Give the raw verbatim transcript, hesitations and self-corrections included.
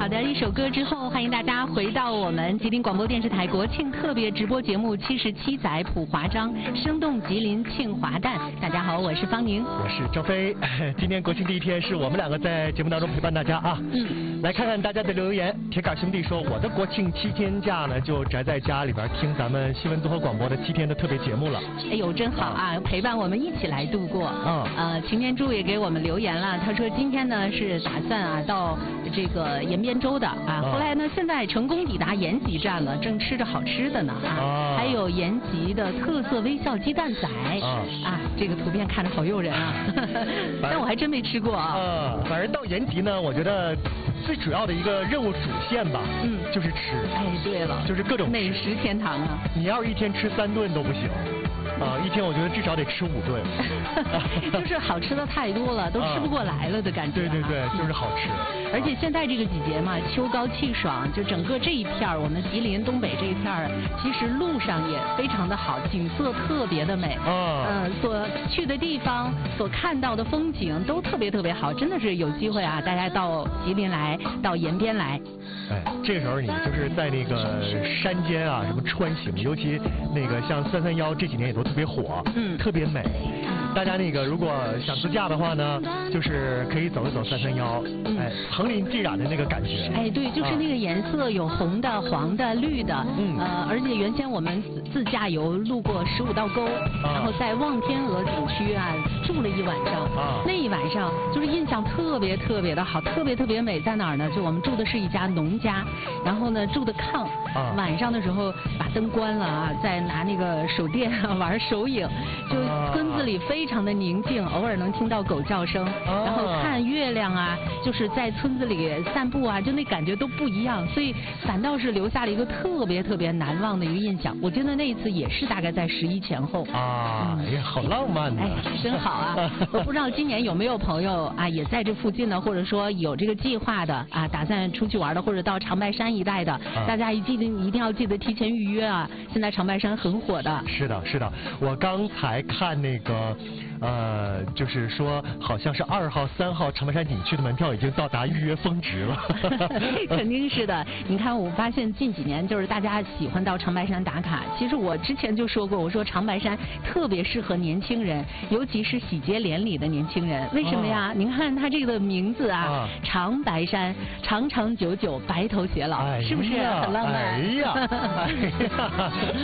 好的，一首歌之后，欢迎大家回到我们吉林广播电视台国庆特别直播节目七十七载普华章，生动吉林庆华诞。大家好，我是方宁， 我是张飞。今天国庆第一天，是我们两个在节目当中陪伴大家啊。嗯。来看看大家的留言。铁杆兄弟说，我的国庆七天假呢，就宅在家里边听咱们新闻综合广播的七天的特别节目了。 哎呦，真好啊，陪伴我们一起来度过。嗯。呃，擎天柱也给我们留言了，他说今天呢是打算啊到这个延边州的啊，后来呢现在成功抵达延吉站了，正吃着好吃的呢啊，还有延吉的特色微笑鸡蛋仔啊，啊这个图片看着好诱人啊，但我还真没吃过啊。 呃，反正到延吉呢，我觉得最主要的一个任务主线吧，嗯，就是吃。 哎，对了， 就是各种美食天堂啊！ 你要是一天吃三顿都不行。啊，一天我觉得至少得吃五顿， 就是好吃的太多了，都吃不过来了的感觉。 对对对，就是好吃。 而且现在这个季节嘛，秋高气爽，就整个这一片儿，我们吉林东北这一片儿，其实路上也非常的好，景色特别的美。啊。嗯，所去的地方，所看到的风景都特别特别好，真的是有机会啊，大家到吉林来，到延边来。 哎，这时候你就是在那个山间啊，什么穿行，尤其那个像三三幺这几年也都特别火，嗯，特别美。大家那个如果想自驾的话呢，就是可以走一走三三幺，哎，层林尽染的那个感觉。 哎，对，就是那个颜色有红的、黄的、绿的，嗯，呃，而且原先我们自驾游路过十五道沟，然后在望天鹅景区啊住了一晚上，啊，那一晚上就是印象特别特别的好，特别特别美。在哪儿呢？就我们住的是一家农家，然后呢住的炕，啊，晚上的时候把灯关了啊，再拿那个手电啊玩手影，就村子里非常的宁静，偶尔能听到狗叫声，然后看月亮啊，就是在村子里散步啊，就那感觉都不一样，所以反倒是留下了一个特别特别难忘的一个印象。我觉得那一次也是大概在十一前后啊，哎呀，好浪漫哎，真好啊！我不知道今年有没有朋友啊也在这附近呢，或者说有这个计划的啊，打算出去玩的，或者到长白山一带的，啊，大家一记得一定要记得提前预约啊！现在长白山很火的。 是的，是的，我刚才看那个。呃，就是说，好像是二号、三号长白山景区的门票已经到达预约峰值了。 肯定是的。你看，我发现近几年就是大家喜欢到长白山打卡。其实我之前就说过，我说长白山特别适合年轻人，尤其是喜结连理的年轻人。为什么呀？哦，您看它这个名字啊，啊长白山，长长久久，白头偕老，哎，是不是很浪漫？ 哎呀，哎呀